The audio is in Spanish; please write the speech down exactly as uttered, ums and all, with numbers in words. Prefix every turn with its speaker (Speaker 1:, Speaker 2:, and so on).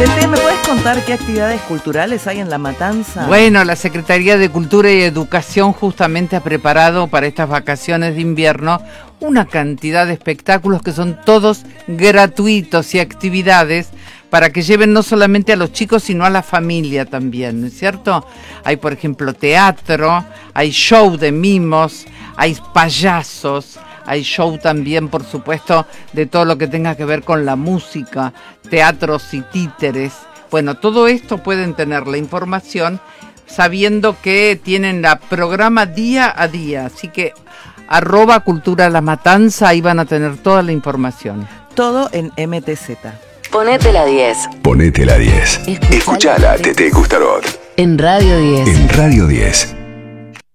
Speaker 1: Tete, ¿me puedes contar qué actividades culturales hay en La Matanza?
Speaker 2: Bueno, la Secretaría de Cultura y Educación justamente ha preparado para estas vacaciones de invierno una cantidad de espectáculos que son todos gratuitos y actividades para que lleven no solamente a los chicos, sino a la familia también, ¿no es cierto? Hay, por ejemplo, teatro, hay show de mimos, hay payasos, hay show también, por supuesto, de todo lo que tenga que ver con la música, teatros y títeres. Bueno, todo esto pueden tener la información sabiendo que tienen la programa día a día, así que arroba Cultura La Matanza, ahí van a tener toda la información.
Speaker 1: Todo en M T Z.
Speaker 3: Ponete la diez.
Speaker 4: Ponete la diez. Escuchala, Tete Custarot.
Speaker 3: En Radio diez.
Speaker 4: En Radio diez.